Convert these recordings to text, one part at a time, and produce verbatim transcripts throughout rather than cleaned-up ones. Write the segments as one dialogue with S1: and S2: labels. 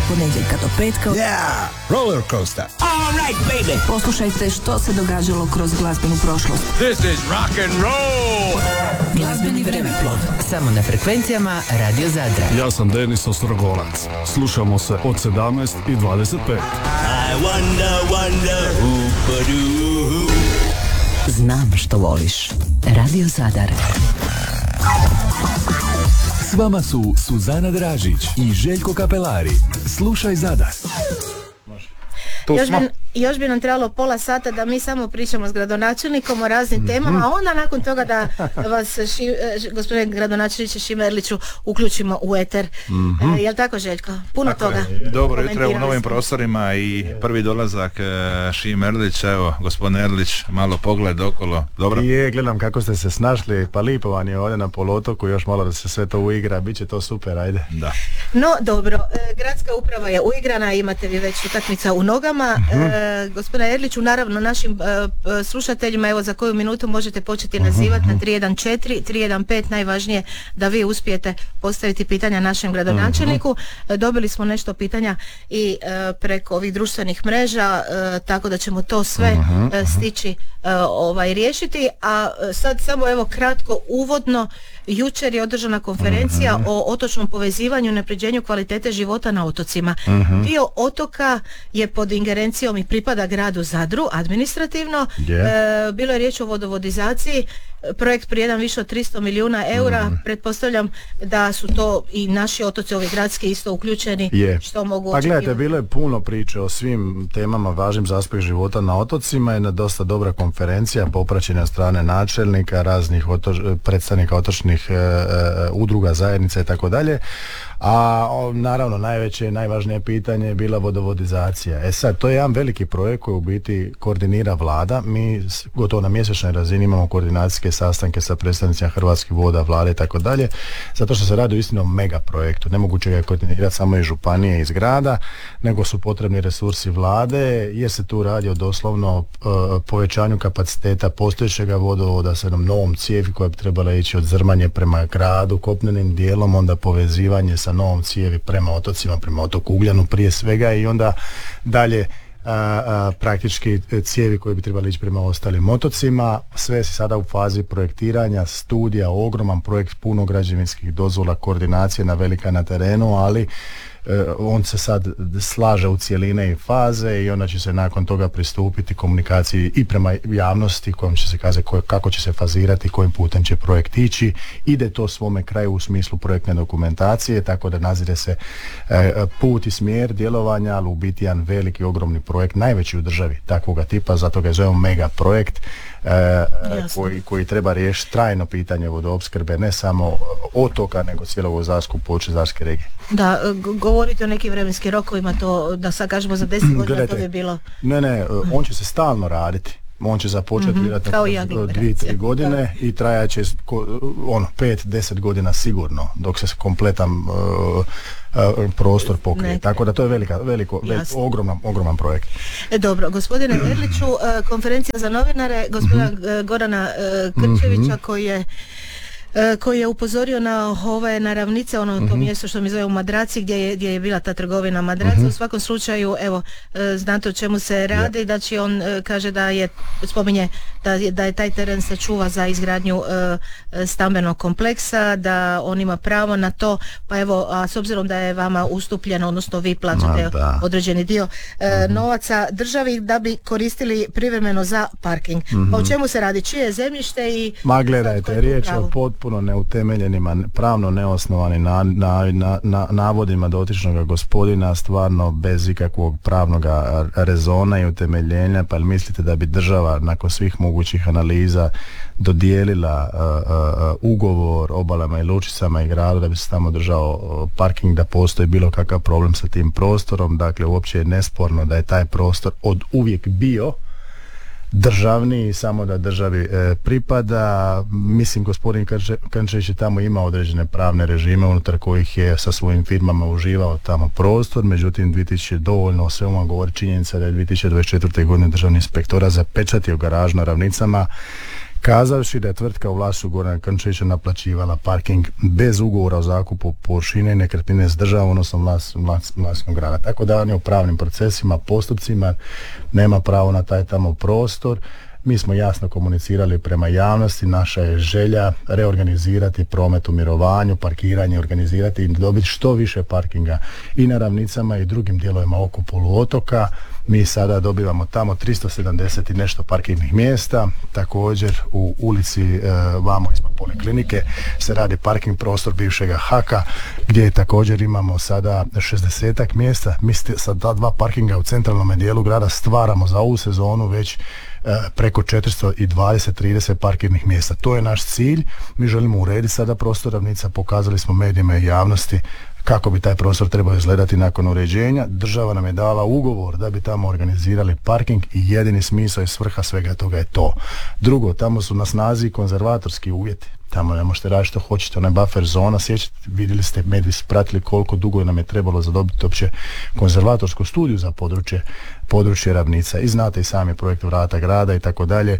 S1: ponedjeljka do petka.
S2: Yeah, roller coaster.
S3: All right, baby.
S1: Poslušajte što se događalo kroz glazbenu prošlost.
S2: This is rock and roll.
S1: Glazbeni vremeplov.
S4: Samo na frekvencijama Radio Zadra.
S5: Ja sam Denis Ostrogonac. Slušamo se od sedamnaest i dvadeset pet.
S3: I wonder, wonder, who-ba-doo.
S1: Znam što voliš. Radio Zadar.
S6: S vama su Suzana Dražić i Željko Kapelari. Slušaj Zadar.
S7: Još bi, još bi nam trebalo pola sata da mi samo pričamo s gradonačelnikom o raznim mm-hmm. temama, a onda nakon toga da vas, ši, gospodine gradonačelniče Šimerliću, uključimo u eter. Mm-hmm. E, jel tako, Željko? Puno
S8: tako
S7: toga.
S8: Je. Dobro jutro u novim prostorima i prvi dolazak e, Šimerlić, evo, gospodin Erlić, malo pogled okolo. Dobro?
S9: Je, gledam kako ste se snašli, pa lipo vam je ovdje na poluotoku, još malo da se sve to uigra, bit će to super, ajde.
S8: Da.
S7: No, dobro, e, gradska uprava je uigrana, imate vi već utakmica u nogama. Mm-hmm. E, gospodine Erliću, naravno našim e, slušateljima, evo za koju minutu možete početi nazivati mm-hmm. na tri jedan četiri, tri jedan pet, najvažnije da vi uspijete postaviti pitanja našem gradonačelniku. Mm-hmm. Dobili smo nešto pitanja i e, preko ovih društvenih mreža, e, tako da ćemo to sve mm-hmm. e, stići e, ovaj, riješiti, a sad samo evo kratko uvodno. Jučer je održana konferencija mm-hmm. o otočnom povezivanju i unapređenju kvalitete života na otocima. Mm-hmm. Dio otoka je pod ingerencijom i pripada gradu Zadru administrativno. Yeah. E, bilo je riječ o vodovodizaciji, projekt vrijedan više od tristo milijuna eura. Mm. Pretpostavljam da su to i naši otoci, ovi gradski, isto uključeni.
S9: Je.
S7: Što mogu
S9: pa
S7: očekivati.
S9: Gledajte, bilo je puno priče o svim temama važnim za aspekt života na otocima. Je na dosta dobra konferencija popraćena od strane načelnika, raznih otoč, predstavnika otočnih e, e, udruga, zajednica i tako dalje. A o, naravno najveće i najvažnije pitanje je bila vodovodizacija. E sad, to je jedan veliki projekt koji u biti koordinira vlada. Mi gotovo na mjesečnoj razini imamo koordinacijske sastanke sa predstavnicima Hrvatskih voda, vlade i tako dalje, zato što se radi o istinom mega projektu. Nemoguće ga je koordinirati samo iz županije, iz grada, nego su potrebni resursi vlade, jer se tu radi o doslovno uh, povećanju kapaciteta postojećega vodovoda sa jednom novom cijevi koja bi trebala ići od Zrmanje prema gradu, kopnenim dijelom, onda povezivanje sa novom cijevi prema otocima, prema otoku Ugljanu prije svega i onda dalje a, a, praktički cijevi koje bi trebali ići prema ostalim otocima. Sve je sada u fazi projektiranja, studija, ogroman projekt, puno građevinskih dozvola, koordinacije na velika na terenu, ali on se sad slaže u cjeline i faze i onda će se nakon toga pristupiti komunikaciji i prema javnosti kojom će se kazati kako će se fazirati, kojim putem će projekt ići. Ide to svome kraju u smislu projektne dokumentacije, tako da nazire se put i smjer djelovanja, ali u biti jedan veliki, ogromni projekt, najveći u državi takvoga tipa, zato ga zovemo mega projekt. Koji, koji treba riješiti trajno pitanje vodoopskrbe ne samo otoka nego cijelog Zarskog područja, Zarske regije.
S7: Da, govorite o nekim vremenskim rokovima, to da sad kažemo za deset godina. Gledajte, to bi bilo.
S9: Ne, ne, on će se stalno raditi. On će započeti mm-hmm. vjerojatno dvije, tri godine i trajat će ono, pet, deset godina sigurno dok se kompletan uh, uh, prostor pokrije. Ne. Tako da to je velika, veliko, veliko ogroman, ogroman projekt.
S7: E, dobro, gospodine Erliću, uh, konferencija za novinare, gospodina mm-hmm. Gorana uh, Krčevića mm-hmm. koji je koji je upozorio na ove na ravnice, ono mm-hmm. to mjesto što mi zove u Madraci gdje je, gdje je bila ta trgovina Madraca. Mm-hmm. U svakom slučaju, evo, znate o čemu se radi, yeah. znači on kaže da je, spominje da je, da je taj teren se čuva za izgradnju uh, stambenog kompleksa, da on ima pravo na to, pa evo, a s obzirom da je vama ustupljeno, odnosno vi plaćate Ma, određeni dio uh, mm-hmm. novaca državi da bi koristili privremeno za parking. Mm-hmm. Pa o čemu se radi? Čije je zemljište i...
S9: Ma gledajte, riječ o potpuno neutemeljenima, pravno neosnovani na, na, na, na, navodima dotičnog gospodina, stvarno bez ikakvog pravnog rezona i utemeljenja. Pa mislite da bi država nakon svih mogućih analiza dodijelila uh, uh, ugovor obalama i lučicama i gradu da bi se tamo držao uh, parking, da postoji bilo kakav problem sa tim prostorom? Dakle, uopće je nesporno da je taj prostor od uvijek bio državni, samo da državi e, pripada. Mislim, gospodin Krčević je tamo imao određene pravne režime unutar kojih je sa svojim firmama uživao tamo prostor, međutim dvije tisuće dovoljno o svema govori činjenica da je dvije tisuće dvadeset četvrte godine državni inspektorat zapečatio garaž na Ravnicama kazavši da je tvrtka u vlasništvu Gorana Krnčevića naplaćivala parking bez ugovora o zakupu površine i nekretnine s državom, odnosno vlas, vlas, vlasnikom grada. Tako da on je u pravnim procesima, postupcima, nema pravo na taj tamo prostor. Mi smo jasno komunicirali prema javnosti, naša je želja reorganizirati promet u mirovanju, parkiranje, organizirati i dobiti što više parkinga i na Ravnicama i drugim dijelovima oko poluotoka. Mi sada dobivamo tamo tristo sedamdeset i nešto parkirnih mjesta, također u ulici e, vamo ispod poliklinike se radi parking prostor bivšega Haka gdje također imamo sada šezdesetak mjesta. Mi sa ta dva parkinga u centralnom dijelu grada stvaramo za ovu sezonu već preko četiristo dvadeset trideset parkirnih mjesta. To je naš cilj. Mi želimo urediti sada prostor Ravnica, pokazali smo medijima i javnosti kako bi taj prostor trebao izgledati nakon uređenja. Država nam je dala ugovor da bi tamo organizirali parking i jedini smisao i svrha svega toga je to. Drugo, tamo su na snazi konzervatorski uvjeti. Tamo ne možete raditi što hoćete, onaj buffer zona, sjećate, vidjeli ste, mediji su pratili koliko dugo nam je trebalo zadobiti uopće konzervatorsku studiju za područje, područje Ravnica i znate i sami projekt Vrata grada i tako dalje,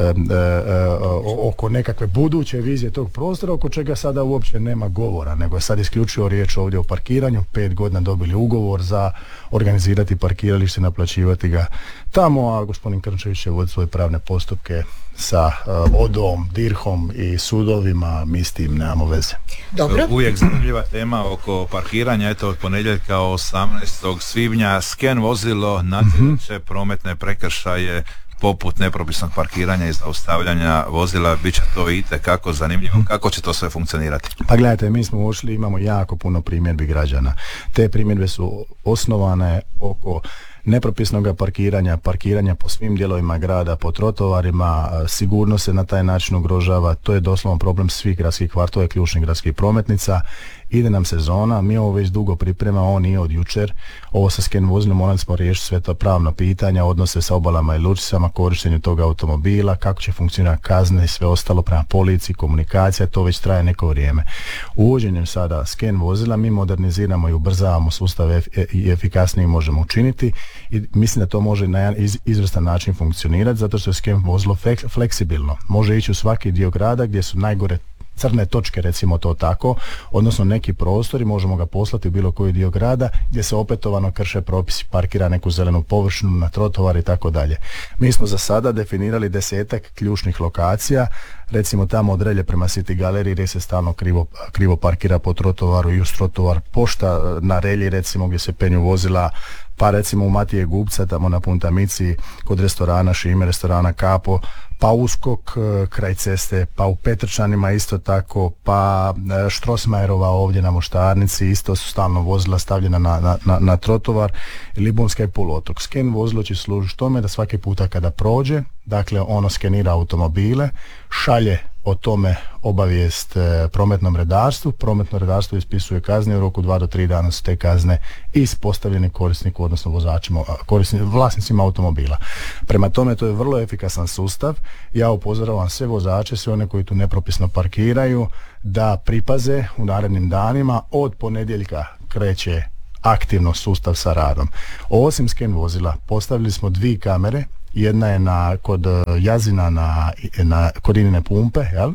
S9: oko nekakve buduće vizije tog prostora, oko čega sada uopće nema govora, nego je sad isključivo riječ ovdje o parkiranju, pet godina dobili ugovor za organizirati parkiralište, naplaćivati ga tamo, a gospodin Krnčević će voditi svoje pravne postupke sa uh, vodom, dirhom i sudovima, mi s tim nemamo veze.
S7: Dobro.
S8: Uvijek zanimljiva tema oko parkiranja, eto od ponedjeljka osamnaestog svibnja sken vozilo nadzirat će prometne prekršaje poput nepropisnog parkiranja i zaustavljanja vozila, bit će to itekako zanimljivo. Kako će to sve funkcionirati?
S9: Pa gledajte, mi smo ušli, imamo jako puno primjedbi građana. Te primjedbe su osnovane oko nepropisnog parkiranja, parkiranja po svim dijelovima grada, po trotovarima, sigurnost se na taj način ugrožava, to je doslovno problem svih gradskih kvartova i ključnih gradskih prometnica. Ide nam sezona, mi ovo već dugo priprema, ovo nije od jučer, ovo sa sken vozilom morali smo riješiti sve to pravno pitanja, odnose sa obalama i lučicama, korištenju tog automobila, kako će funkcionirati kazne i sve ostalo prema policiji, komunikacija, to već traje neko vrijeme. Uvođenjem sada sken vozila mi moderniziramo i ubrzavamo sustav i efikasnije možemo učiniti i mislim da to može na jedan iz, izvrstan način funkcionirati zato što je sken vozilo fleksibilno. Može ići u svaki dio grada gdje su najgore crne točke, recimo to tako, odnosno neki prostori, možemo ga poslati u bilo koji dio grada gdje se opetovano krše propisi, parkira neku zelenu površinu na trotovar i tako dalje. Mi smo za sada definirali desetak ključnih lokacija, recimo tamo od Relje prema City galeriji gdje se stalno krivo, krivo parkira po trotovaru i uz trotovar, pošta na Relji recimo gdje se penju vozila, pa recimo u Matije Gubca tamo na Puntamici kod restorana Šime, restorana Kapo, pa Uskok kraj ceste, pa u Petrčanima isto tako, pa Štrosmajerova ovdje na Moštarnici isto su stalno vozila stavljena na, na, na, na trotovar, Libunska i poluotok. Sken vozilo će služiti tome da svaki puta kada prođe, dakle ono skenira automobile, šalje o tome obavijest e, prometnom redarstvu, prometno redarstvo ispisuje kazne, u roku dva do tri dana su te kazne ispostavljene korisniku, odnosno vozačima, korisni, vlasnicima automobila. Prema tome to je vrlo efikasan sustav. Ja upozoravam sve vozače, sve one koji tu nepropisno parkiraju, da pripaze u narednim danima. Od ponedjeljka kreće aktivno sustav sa radom. Osim sken vozila postavili smo dvije kamere. Jedna je na, kod Jazina na, na kod Inine pumpe, jel?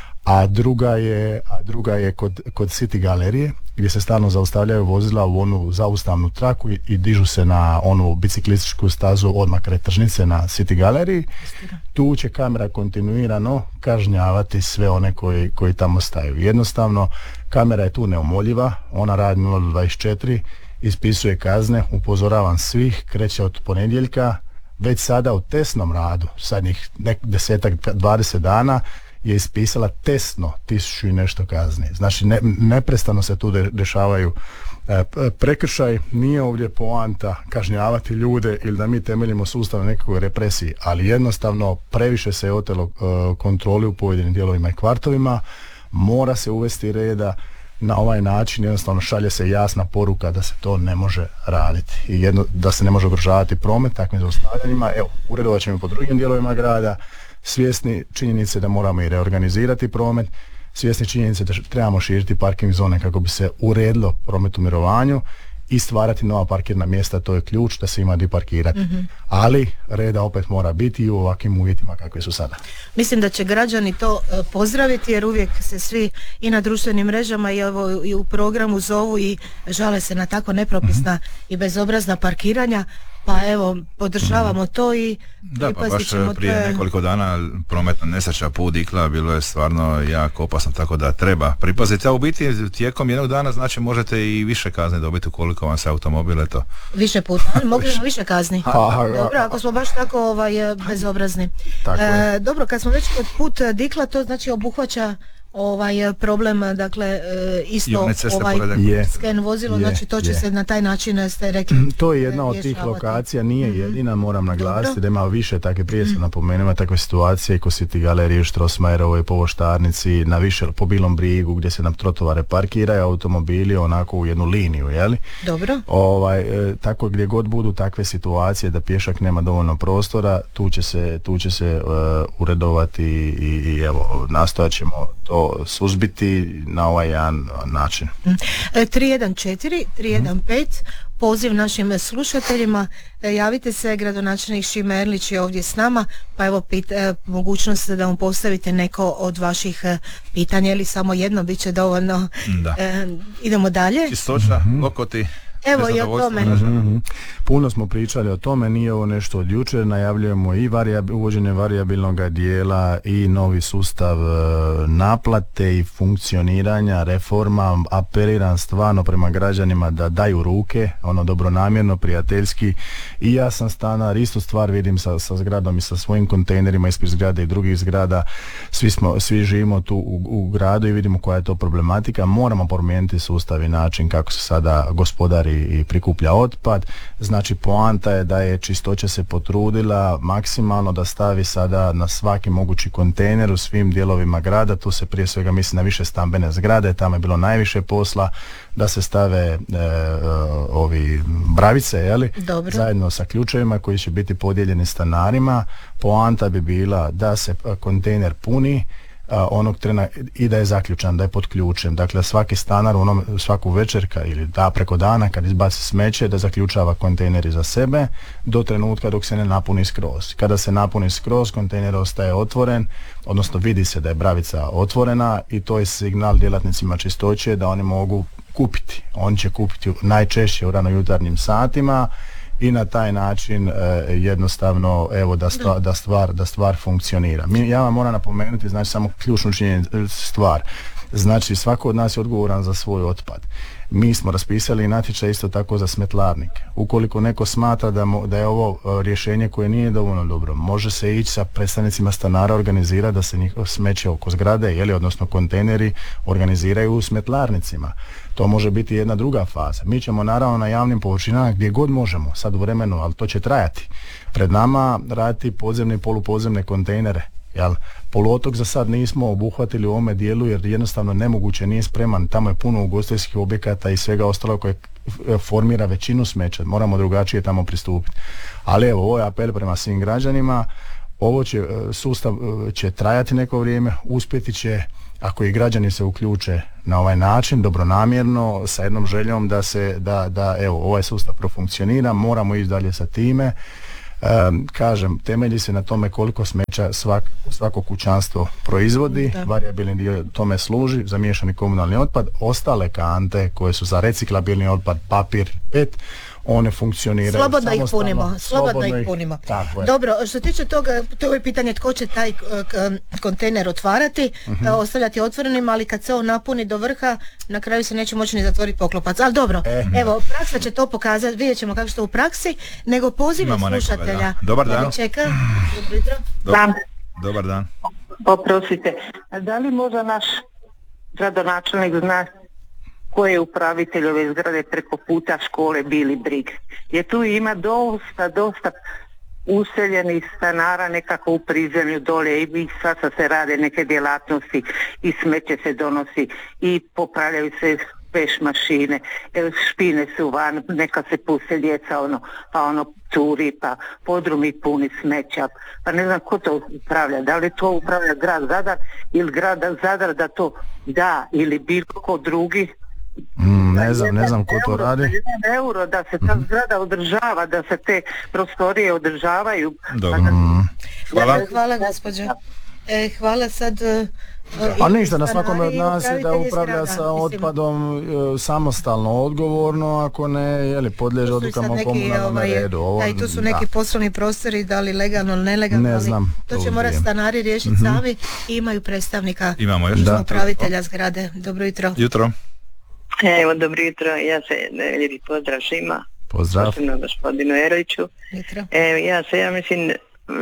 S9: A druga je, a druga je kod, kod City galerije gdje se stalno zaustavljaju vozila u onu zaustavnu traku i, i dižu se na onu biciklističku stazu odmah kraj tržnice na City galeriji. Tu će kamera kontinuirano kažnjavati sve one koji, koji tamo staju. Jednostavno, kamera je tu neumoljiva, ona radi nula do dvadeset četiri, ispisuje kazne, upozoravam svih, kreće od ponedjeljka. Već sada u testnom radu, sadnjih desetak, dvadeset dana, je ispisala testno tisuću i nešto kazni. Znači ne, neprestano se tu de, dešavaju e, prekršaj, nije ovdje poanta kažnjavati ljude ili da mi temeljimo sustav na nekakvoj represiji, ali jednostavno previše se je otelo e, kontroli u pojedinim dijelovima i kvartovima, mora se uvesti reda. Na ovaj način jednostavno šalje se jasna poruka da se to ne može raditi i jedno, da se ne može ugrožavati promet takvim zaustavljanjima. Evo, uredovat ćemo po drugim dijelovima grada, svjesni činjenice da moramo i reorganizirati promet, svjesni činjenice da trebamo širiti parking zone kako bi se uredilo promet u mirovanju i stvarati nova parkirna mjesta, to je ključ da se ima di parkirati. Mm-hmm. Ali reda opet mora biti i u ovakvim uvjetima kakvi su sada.
S7: Mislim da će građani to uh, pozdraviti jer uvijek se svi i na društvenim mrežama i, evo, i u programu zovu i žale se na tako nepropisna mm-hmm. i bezobrazna parkiranja. Pa evo, podržavamo to i
S8: da, pa baš prije je... nekoliko dana prometna nesreća put Dikla, bilo je stvarno jako opasno, tako da treba pripaziti. A u biti tijekom jednog dana znači možete i više kazne dobiti ukoliko vam se automobil eto.
S7: Više puta, mogli smo više kazni. Ha, dobro, ako smo baš tako ovaj, bezobrazni. E, dobro, kad smo već kod put Dikla, to znači obuhvaća ovaj problem, dakle isto ovaj sken vozilo, je, znači to će je. se na taj način, ste rekli,
S9: to je jedna od tih lokacija, nije mm-hmm. jedina, moram naglasiti Dobro. da ima više takve, prije sam mm-hmm. napomenuo takve situacije ko City galerije, Strossmayerovoj, po Voštarnici, na više, po Bilom Brigu gdje se nam trotovare parkiraju automobili onako u jednu liniju, jeli?
S7: Dobro.
S9: Ovaj, e, tako gdje god budu takve situacije da pješak nema dovoljno prostora, tu će se, tu će se uh, uredovati i, i evo, nastojat ćemo to suzbiti na ovaj jedan način.
S7: tri jedan četiri tri jedan pet poziv našim slušateljima, javite se, gradonačelnik Šime Erlić je ovdje s nama, pa evo pit, e, mogućnost da mu postavite neko od vaših e, pitanja ili samo jedno, bit će dovoljno. E, idemo dalje.
S8: Čistoća, mm-hmm. lokoti.
S7: Evo i o tome.
S9: Mm-hmm. Puno smo pričali o tome, nije ovo nešto od jučer, najavljujemo i variab, uvođenje variabilnog dijela i novi sustav e, naplate i funkcioniranja, reforma. Apeliram stvarno prema građanima da daju ruke, ono dobronamjerno, prijateljski. I ja sam stanar, istu stvar vidim sa, sa zgradom i sa svojim kontejnerima ispred zgrade i drugih zgrada. Svi, smo, svi živimo tu u, u gradu i vidimo koja je to problematika. Moramo promijeniti sustav i način kako se sada gospodari i prikuplja otpad. Znači poanta je da je Čistoća se potrudila maksimalno da stavi sada na svaki mogući kontejner u svim dijelovima grada, tu se prije svega misli na više stambene zgrade, tamo je bilo najviše posla, da se stave e, ovi bravice, jeli?
S7: Dobro.
S9: Zajedno sa ključevima koji će biti podijeljeni stanarima. Poanta bi bila da se kontejner puni a, onog trena i da je zaključan, da je pod ključem. Dakle, svaki stanar u onom, svaku večerka ili da preko dana kad izbaci smeće da zaključava kontejner iza sebe do trenutka dok se ne napuni skroz. Kada se napuni skroz, kontejner ostaje otvoren, odnosno vidi se da je bravica otvorena i to je signal djelatnicima Čistoće da oni mogu kupiti. On će kupiti najčešće u ranojutarnjim satima i na taj način e, jednostavno evo da stvar, da stvar, da stvar funkcionira. Mi, ja vam moram napomenuti, znači samo ključnu stvar. Znači svako od nas je odgovoran za svoj otpad. Mi smo raspisali natječaj isto tako za smetlarnike. Ukoliko neko smatra da, mo, da je ovo rješenje koje nije dovoljno dobro, može se ići sa predstavnicima stanara organizirati da se njihov smeće oko zgrade, jeli, odnosno kontejneri organiziraju u smetlarnicima. To može biti jedna druga faza. Mi ćemo naravno na javnim površinama gdje god možemo, sad u vremenu, ali to će trajati. Pred nama raditi podzemne i polupodzemne kontejnere. Jel, poluotok za sad nismo obuhvatili u ovome dijelu jer jednostavno nemoguće, nije spreman, tamo je puno ugostiteljskih objekata i svega ostalo koje formira većinu smeća, moramo drugačije tamo pristupiti. Ali evo, ovo je apel prema svim građanima, ovo će, sustav će trajati neko vrijeme, uspjeti će ako i građani se uključe na ovaj način, dobronamjerno, sa jednom željom da se, da, da evo, ovaj sustav profunkcionira, moramo ići dalje sa time. Um, kažem, temelji se na tome koliko smeća svak, svako kućanstvo proizvodi, da. Variabilni dio tome služi za miješani komunalni otpad, ostale kante koje su za reciklabilni otpad, papir, pet, one funkcioniraju
S7: slobodno ih punimo, slobodno ih punimo. Dobro, što se tiče toga, to je pitanje tko će taj kontejner otvarati, uh-huh. ostavljati otvorenim, ali kad se on napuni do vrha, na kraju se neće moći ni zatvoriti poklopac. Ali dobro, eh. evo, praksa će to pokazati, vidjet ćemo kako što u praksi, nego poziva slušatelja.
S8: Dobar dan.
S7: Da čeka.
S8: Dobar, Dobar dan.
S10: Oprostite, da li možda naš gradonačelnik zna ko je upravitelj ove zgrade preko puta škole Bili Brig? Jer tu ima dosta, dosta useljenih stanara nekako u prizemlju dole i sad se rade neke djelatnosti i smeće se donosi i popravljaju se peš mašine, špine su van, neka se puste djeca, ono, pa ono curi, pa podrumi puni smeća, pa ne znam ko to upravlja, da li to upravlja grad Zadar ili grad Zadar da to da ili bilo ko drugi,
S9: Mm, ne znam, ne znam ko to
S10: euro,
S9: radi.
S10: Jedan euro da se ta zgrada održava, da se te prostorije održavaju.
S8: Dobro.
S9: Mm.
S8: Hvala.
S7: Hvala gospođo. E, hvala sad... e,
S9: A ništa, na svakome od
S7: stanari i
S9: nas je da
S7: upravitelji
S9: upravlja
S7: zgrada,
S9: sa
S7: mislim.
S9: otpadom e, samostalno, odgovorno, ako ne, jeli, podliježe
S7: Tu su i sad
S9: odlukama o
S7: neki,
S9: komunalnom
S7: ovaj,
S9: redu. Ovo,
S7: da, i tu su
S9: da.
S7: neki poslovni prostori, da li legalno ili nelegalno,
S9: Ne
S7: ali
S9: znam,
S7: to
S9: to
S7: će morati
S9: uvijem.
S7: stanari riješiti
S9: Mhm.
S7: sami i imaju predstavnika
S8: Imamo još
S9: Da.
S8: jedan
S7: upravitelja zgrade. Dobro jutro.
S8: jutro.
S11: Evo, dobro jutro, ja se, ne, lijepi pozdrav svima,
S9: Pozdrav.
S11: posebno gospodinu Erliću.
S7: Jutro.
S11: Evo, ja se, ja mislim,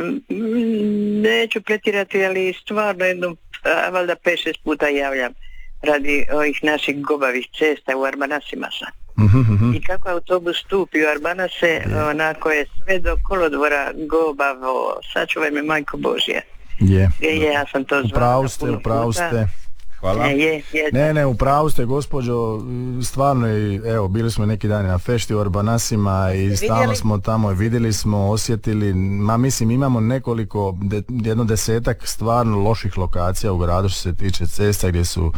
S11: mm, neću pretirati, ali stvarno jednom, a, valjda pet šest puta javljam radi ovih naših gobavih cesta u Arbanasima sam.
S9: Mhm, mhm.
S11: I kako autobus stupi u Arbanase, onako je sve do kolodvora gobavo, sačuvaj me majko Božja.
S9: Je.
S11: Je, je, ja sam to zvala
S9: Upravu ste,
S11: puno
S9: upravu
S11: puta.
S9: ste.
S8: Hvala.
S11: E, je, je,
S9: Ne, ne, upravu ste, gospođo, stvarno i evo, bili smo neki dan na fešti u Arbanasima i
S7: Jeste
S9: stalno
S7: vidjeli?
S9: smo tamo, vidjeli smo, osjetili, ma mislim imamo nekoliko, de, jedno desetak stvarno loših lokacija u gradu što se tiče cesta gdje su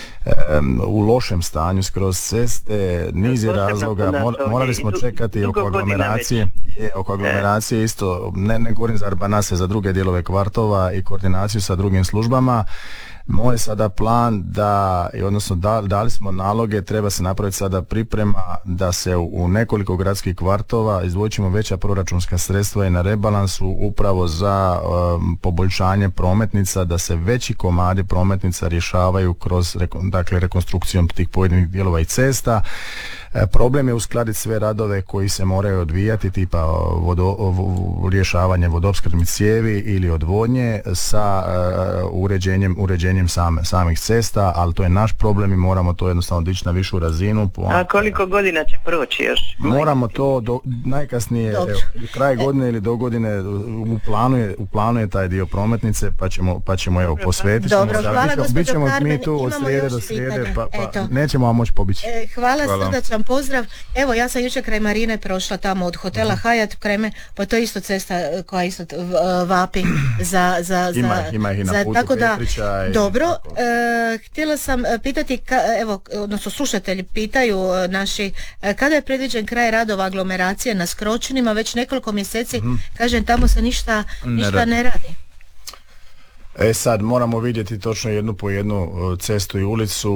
S9: em, u lošem stanju skroz ceste, niz je
S11: Posebno
S9: razloga,
S11: kod nas
S9: mor-
S11: ovdje.
S9: morali smo
S11: Du-
S9: čekati
S11: dugo
S9: oko
S11: godina
S9: aglomeracije, je, oko aglomeracije isto, ne, ne govorim za Arbanase, za druge dijelove kvartova i koordinaciju sa drugim službama. Moj sada plan da, i odnosno da, dali smo naloge, treba se napraviti sada priprema da se u, u nekoliko gradskih kvartova izdvojit ćemo veća proračunska sredstva i na rebalansu upravo za um, poboljšanje prometnica, da se veći komadi prometnica rješavaju kroz reko- dakle, rekonstrukcijom tih pojedinih dijelova i cesta. E, problem je uskladiti sve radove koji se moraju odvijati, tipa vodo, vo- rješavanje vodoopskrbnih cijevi ili odvodnje sa e, uređenjem, uređenjem same, samih cesta, ali to je naš problem i moramo to jednostavno dići na višu razinu. Po-
S11: A koliko godina će proći još?
S9: Moramo to do, najkasnije
S7: Dobro.
S9: evo, kraj godine ili do godine u planu je, u planu je taj dio prometnice pa ćemo, pa ćemo evo posvetiti.
S7: Dobro,
S9: ćemo se-
S7: hvala,
S9: bit ćemo-
S7: gospođo
S9: bit ćemo
S7: Carmen.
S9: mi tu od
S7: Imamo
S9: srijede
S7: još
S9: do srijede
S7: pitanja.
S9: pa, pa
S7: Eto.
S9: nećemo vam moći pobići.
S7: E, hvala,
S8: Hvala.
S7: srdačan pozdrav. Evo, ja sam jučer kraj Marine prošla tamo od hotela Hyatt kreme, pa to je isto cesta e, koja isto t- v- vapi za... za, za
S9: Ima ih, ima ih i na
S7: za-
S9: putu
S7: tako da,
S9: Petrića i
S7: dobro,
S9: tako.
S7: e, htjela sam e, pitati, ka, evo, odnosno slušatelji pitaju e, naši, e, kada je predviđen kraj radova aglomeracije na Skročinima, već nekoliko mjeseci, kažem, tamo se ništa,
S8: Ne
S7: ništa
S8: radi.
S7: ne radi.
S9: E sad moramo vidjeti točno jednu po jednu e, cestu i ulicu,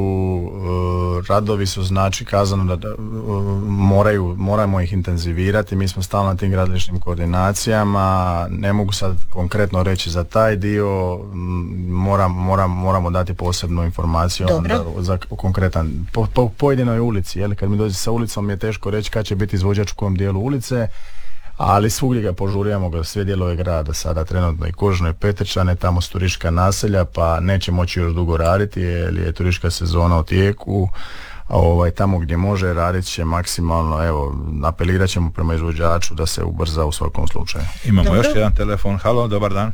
S9: e, radovi su znači kazano da, da, e, moraju, moramo ih intenzivirati, mi smo stalno na tim gradilišnim koordinacijama, ne mogu sad konkretno reći za taj dio, m, moram, moram, moramo dati posebnu informaciju
S7: Dobro.
S9: onda za konkretan, po, po pojedinoj ulici, jel, kad mi dođe sa ulicom mi je teško reći kad će biti izvođač u kom dijelu ulice, ali svugdje ga požurujemo ga sve dijelove grada, sada trenutno i Kožno i Petrčane, tamo su turistička naselja pa neće moći još dugo raditi jer je turistička sezona u tijeku, a ovaj, tamo gdje može radit će maksimalno, evo, apelirat ćemo prema izvođaču da se ubrza u svakom slučaju.
S8: Imamo
S7: Dobro.
S8: još jedan telefon. Halo, dobar dan.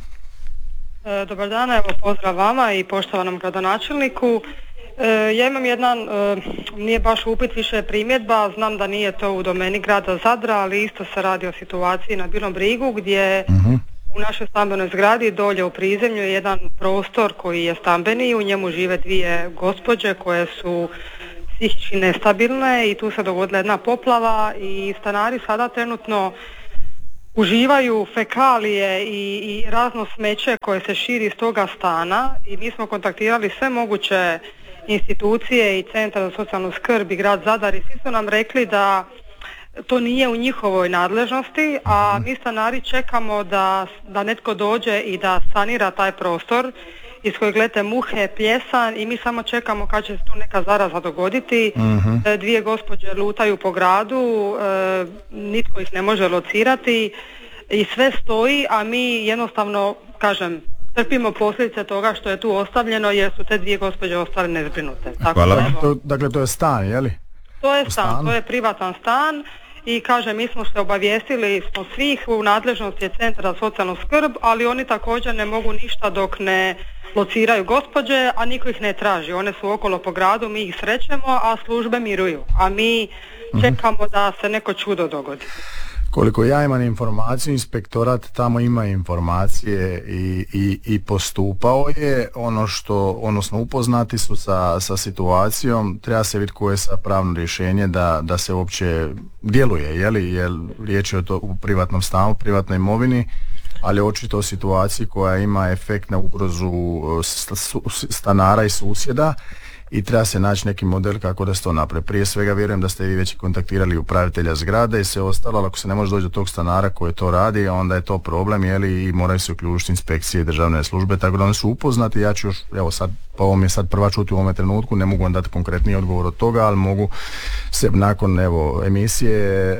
S12: E, Dobar dan, evo pozdrav vama i poštovanom gradonačelniku. E, ja imam jedan, e, nije baš upit, više je primjedba, znam da nije to u domeni grada Zadra, ali isto se radi o situaciji na Bilom Brigu gdje u našoj stambenoj zgradi dolje u prizemlju je jedan prostor koji je stambeni, u njemu žive dvije gospođe koje su psihički nestabilne i tu se dogodila jedna poplava i stanari sada trenutno uživaju fekalije i, i razno smeće koje se širi iz toga stana i mi smo kontaktirali sve moguće institucije i Centar za socijalnu skrb i grad Zadar i svi su nam rekli da to nije u njihovoj nadležnosti, a mi stanari čekamo da, da netko dođe i da sanira taj prostor iz kojeg lete muhe, pljesan i mi samo čekamo kad će se tu neka zaraza dogoditi.
S9: Mhm.
S12: E, Dvije gospođe lutaju po gradu, e, nitko ih ne može locirati i sve stoji, a mi jednostavno, kažem, trpimo posljedice toga što je tu ostavljeno jer su te dvije gospođe ostale nezbrinute. Tako
S8: Hvala.
S12: da, evo,
S9: To, dakle to je stan, je li?
S12: to je
S9: U
S12: stan,
S9: stanu?
S12: to je privatan stan i kažem, mi smo se obavijestili smo svih, u nadležnosti je Centar za socijalnu skrb, ali oni također ne mogu ništa dok ne lociraju gospođe, a niko ih ne traži. One su okolo po gradu, mi ih srećemo, a službe miruju, a mi čekamo da se neko čudo dogodi.
S9: Koliko ja imam informaciju, inspektorat tamo ima informacije i, i, i postupao je. Ono što, odnosno upoznati su sa, sa situacijom, treba se vidjeti koje je sa pravno rješenje da, da se uopće djeluje, je li, jer riječ je o to u privatnom stanu, privatnoj imovini, ali očito o situaciji koja ima efekt na ugrozu stanara i susjeda i treba se naći neki model kako da se to napravi. Prije svega vjerujem da ste vi već kontaktirali upravitelja zgrade i sve ostalo, ali ako se ne može doći do tog stanara koji to radi, onda je to problem, jeli, i moraju se uključiti inspekcije i državne službe, tako da oni su upoznati. Ja ću još, evo sad, pa ovo mi je sad prva čuti u ovome trenutku, ne mogu vam dati konkretniji odgovor od toga, ali mogu se nakon evo emisije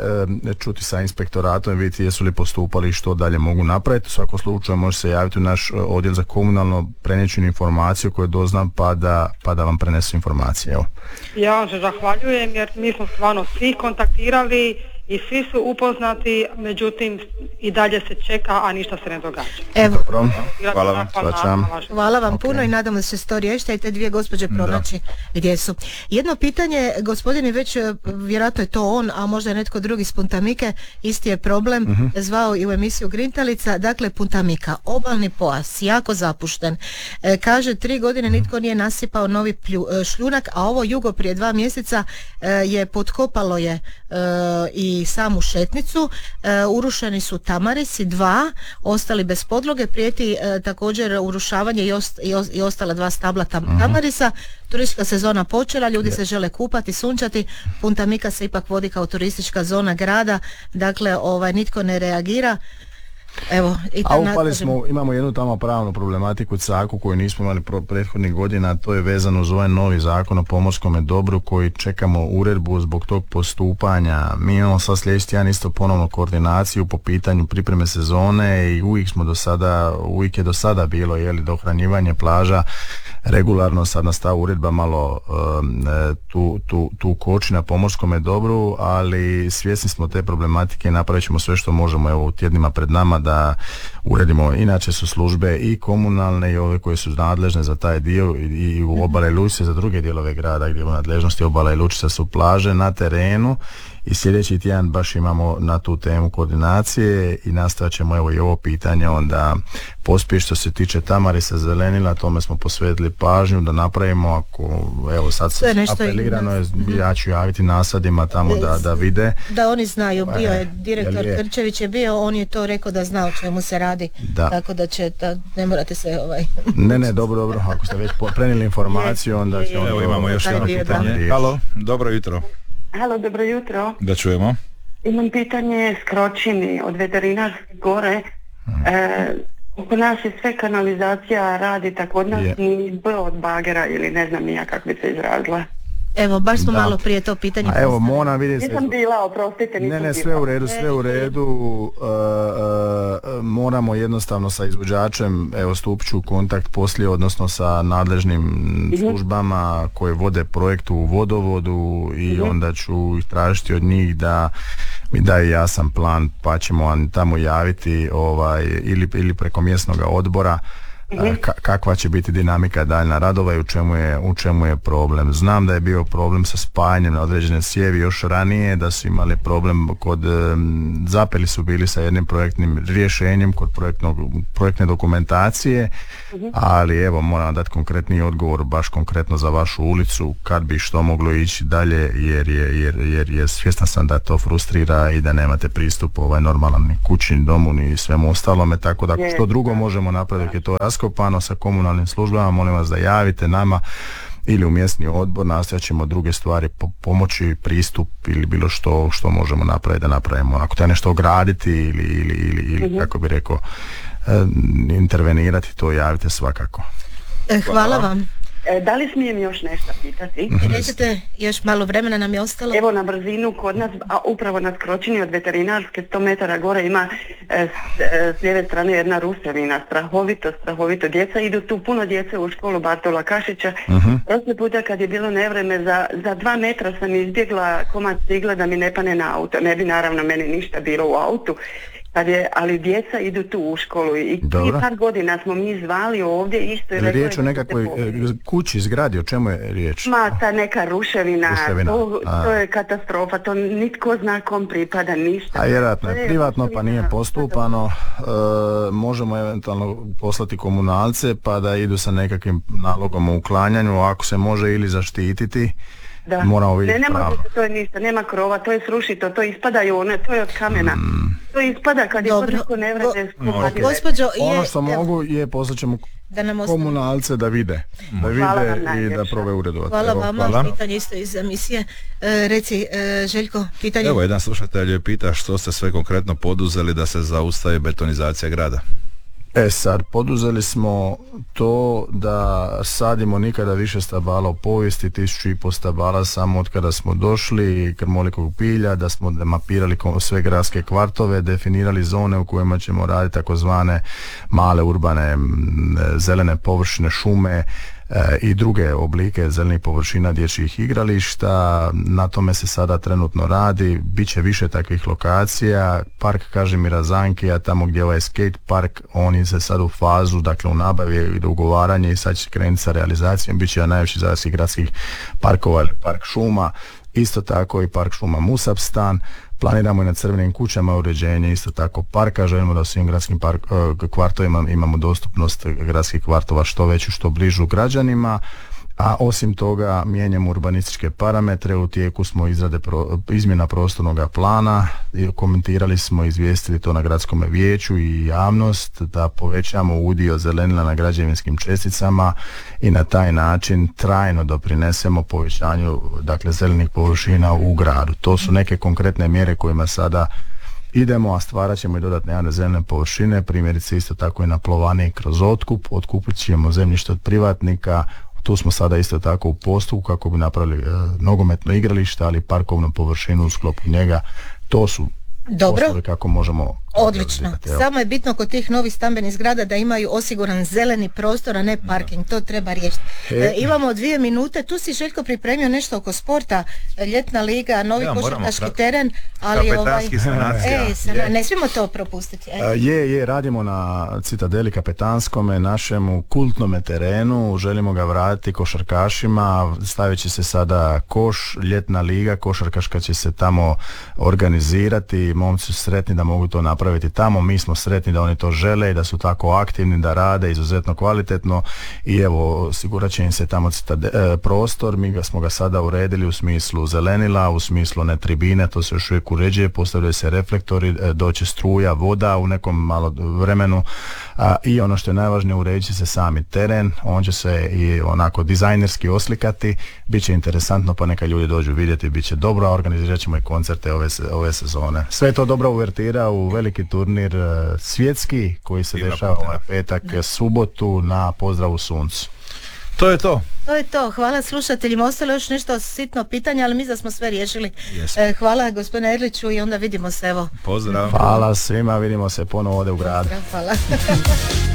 S9: e, čuti sa inspektoratom i vidjeti jesu li postupali i što dalje mogu napraviti. U svakom slučaju može se javiti u naš odjel za komunalno, prenijeći informaciju koju doznam pa da, pa da vam prenesu informacije. Evo.
S12: Ja vam se zahvaljujem jer mi smo stvarno svi kontaktirali i svi su upoznati, međutim i dalje se čeka, a ništa se ne događa.
S7: Evo,
S9: Dobro. Hvala vam.
S7: Hvala vam
S9: okay.
S7: puno i nadamo da će se to riješiti i te dvije gospođe pronaći gdje su. Jedno pitanje, gospodin je već, vjerojatno je to on, a možda je netko drugi iz Puntamike, isti je problem, uh-huh. zvao i u emisiju Grintalica. Dakle, Puntamika, obalni pojas, jako zapušten. E, kaže, tri godine nitko nije nasipao novi plju, šljunak, a ovo jugo prije dva mjeseca e, je potkopalo je e, i samu šetnicu, e, urušeni su tamarisi, dva, ostali bez podloge, prijeti e, također urušavanje i, ost, i, o, i ostala dva stabla tam, uh-huh. tamarisa. Turistička sezona počela, ljudi yeah. se žele kupati, sunčati, Puntamika se ipak vodi kao turistička zona grada, dakle ovaj nitko ne reagira. Evo, i
S9: a upali smo, imamo jednu tamo pravnu problematiku caku koju nismo imali pro, prethodnih godina, a to je vezano uz ovaj novi zakon o pomorskom dobru koji čekamo uredbu zbog tog postupanja. Mi imamo sad sljedeći tjedan isto ponovno koordinaciju po pitanju pripreme sezone i uvijek smo do sada, uvijek je do sada bilo jeli, dohranjivanje plaža regularno, sad nas ta uredba malo um, tu, tu, tu koči na pomorskome dobru, ali svjesni smo te problematike i napravit ćemo sve što možemo evo u tjednima pred nama da uredimo. Inače su službe i komunalne i ove koje su nadležne za taj dio i, i u Obala i Lučice za druge dijelove grada gdje u nadležnosti Obala i Lučica su plaže na terenu i sljedeći tjedan baš imamo na tu temu koordinacije i nastavit ćemo evo i ovo pitanje onda pospješiti što se tiče tamarisa, zelenila, tome smo posvetili pažnju da napravimo, ako evo sad se apelirano je, ja ću javiti nasadima tamo da, da vide.
S7: Da oni znaju, bio je direktor je. Krčević je bio, on je to rekao da zna o čemu se radi, da. Tako da će, da ne morate se ovaj...
S9: Ne, ne, dobro, dobro, ako ste već prenijeli informaciju, onda će...
S8: Evo imamo još jedno pitanje. Halo, dobro jutro.
S10: Halo, dobro jutro.
S8: Da čujemo.
S10: Imam pitanje Skročini od Veterinarske gore. E, oko nas je sve kanalizacija radi, tako od nas yeah. ni B od bagera ili ne znam nija kako bi se izrazila.
S7: Evo, baš smo da. malo prije to pitanje.
S9: A evo, moram vidjeti...
S10: Nisam bila, oprostite, nisam
S9: Ne, ne, sve
S10: bila.
S9: u redu, sve u redu. Uh, uh, moramo jednostavno sa izvođačem, evo, stupit ću u kontakt poslije, odnosno sa nadležnim mm-hmm. službama koje vode projekt u vodovodu i mm-hmm. onda ću ih tražiti od njih da mi daje jasan plan, pa ćemo vam tamo javiti ovaj, ili, ili preko mjesnog odbora Ka- kakva će biti dinamika daljna radova i u čemu je, u čemu je problem. Znam da je bio problem sa spajanjem na određene cijevi još ranije, da su imali problem kod, um, zapeli su bili sa jednim projektnim rješenjem kod projektnog, projektne dokumentacije, uh-huh. ali evo moram dati konkretniji odgovor baš konkretno za vašu ulicu kad bi što moglo ići dalje jer je, jer, jer je svjestan sam da to frustrira i da nemate pristup ovaj normalan ni kući, ni domu, ni svemu ostalome, tako da što drugo možemo napraviti je to raskopano sa komunalnim službama, molim vas da javite nama ili u mjesni odbor, nastojat ćemo druge stvari po- pomoći, pristup ili bilo što što možemo napraviti da napravimo. Ako treba nešto ograditi ili, ili, ili, ili mm-hmm. kako bi rekao eh, intervenirati, to javite svakako.
S7: E, hvala vam.
S10: E, da li smijem još nešto pitati?
S7: Recite, još malo vremena nam je ostalo.
S10: Evo na brzinu kod nas, a upravo na Skročini od Veterinarske sto metara gore ima e, s, e, s lijeve strane jedna rusevina, strahovito, strahovito. Djeca idu tu, puno djece u školu Bartola Kašića. Uh-huh. Prošli puta kad je bilo nevreme, za, za dva metra sam izbjegla komad cigla da mi ne pane na auto. Ne bi naravno meni ništa bilo u autu.
S13: Kad je, ali djeca idu tu u školu i prije par godina smo mi zvali ovdje isto.
S9: Je riječ o nekakvoj kući, zgradi, o čemu je riječ?
S13: Ma, ta neka ruševina,
S9: ruševina.
S13: To, to je katastrofa, to nitko zna kom pripada, ništa.
S9: A vjerojatno je privatno pa nije postupano, e, možemo eventualno poslati komunalce pa da idu sa nekakvim nalogom o uklanjanju, ako se može ili zaštititi.
S13: Da.
S9: Moramo vidjeti
S13: ne, ne
S9: pravo.
S13: može, to je ništa, nema krova, to je srušito, to ispadaju one, to je od kamena. Mm. To ispada kad je kod neko nevrede.
S9: Okay. Gospođo, je, ono što je, mogu je poslat ćemo komunalce da vide, da vide i da probe uredovati.
S7: Hvala vama, hvala. Pitanje isto iz emisije. E, reci, e, Željko, pitanje.
S8: Evo, jedan slušatelj pita što ste sve konkretno poduzeli da se zaustavi betonizacija grada.
S9: E sad, poduzeli smo to da sadimo nikada više stabala u povijesti, tisuću i po stabala samo od kada smo došli, krmolikog pilja, da smo mapirali sve gradske kvartove, definirali zone u kojima ćemo raditi takozvane male urbane zelene površine, šume, i druge oblike zelenih površina dječjih igrališta. Na tome se sada trenutno radi, bit će više takvih lokacija. Park Kažimira Zankija, tamo gdje je ovaj skate park, on je se sad u fazu, dakle u nabavi i ugovaranje i sad će krenuti sa realizacijom, bit će jedan najveći zajedskih gradskih parkova ili park šuma, isto tako i park šuma Musabstan. Planiramo i na Crvenim kućama uređenje isto tako parka, želimo da u svim gradskim park, kvartovima imamo dostupnost gradskih kvartova što veću, što bližu građanima, a osim toga mijenjamo urbanističke parametre, u tijeku smo izrade pro, izmjena prostornog plana, komentirali smo, izvijestili to na gradskom vijeću i javnost da povećamo udio zelenila na građevinskim česticama i na taj način trajno doprinesemo povećanju, dakle, zelenih površina u gradu. To su neke konkretne mjere kojima sada idemo, a stvarat ćemo i dodatne javne zelene površine, primjerice isto tako i na Plovani kroz otkup, otkupit ćemo zemljište od privatnika. Tu smo sada isto tako u postupku kako bi napravili e, nogometno igralište, ali parkovnu površinu u sklopu njega. To su
S7: Dobro.
S9: Poslovi kako možemo...
S7: Odlično. Samo je bitno kod tih novih stambenih zgrada da imaju osiguran zeleni prostor, a ne parking. To treba riješiti. E. E, imamo dvije minute. Tu si, Željko, pripremio nešto oko sporta. Ljetna liga, novi ja, košarkaški pra... teren, ali ovaj... Ej, sana, ne smijemo to propustiti.
S9: E. A, je, je, radimo na Citadeli Kapetanskome, našemu kultnome terenu. Želimo ga vratiti košarkašima. Stavit će se sada koš, ljetna liga, košarkaška će se tamo organizirati. Momci su sretni da mogu to napraviti napraviti tamo, mi smo sretni da oni to žele i da su tako aktivni, da rade izuzetno kvalitetno i evo, osigurat će im se tamo citade, e, prostor, mi ga smo ga sada uredili u smislu zelenila, u smislu one tribine, to se još uvijek uređuje, postavljaju se reflektori, e, doće struja, voda u nekom malo vremenu, a, i ono što je najvažnije, uredit će se sami teren, on će se i onako dizajnerski oslikati, bit će interesantno, pa neka ljudi dođu vidjeti, bit će dobro, a organizirat ćemo i koncerte ove, ove sezone. Sve je to dobra uvertira u veliki turnir uh, svjetski koji se dešava ovaj petak, subotu na Pozdravu suncu.
S8: To je to.
S7: To je to. Hvala slušateljima. Ostalo još nešto sitno pitanje, ali mi da smo sve riješili. E, hvala gospodine Erliću i onda vidimo se, evo.
S8: Pozdrav.
S9: Hvala svima, vidimo se ponovo ovdje u gradu.
S7: Pozdrav, hvala.